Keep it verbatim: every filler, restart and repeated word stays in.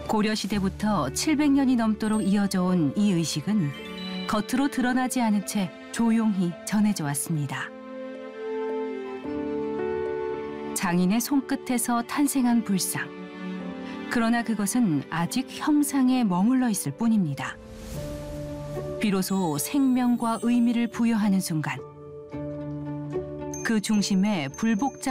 고려시대부터 칠백 년이 넘도록 이어져 온 이 의식은 겉으로 드러나지 않은 채 조용히 전해져 왔습니다. 장인의 손끝에서 탄생한 불상. 그러나 그것은 아직 형상에 머물러 있을 뿐입니다. 비로소 생명과 의미를 부여하는 순간, 그 중심에 불복자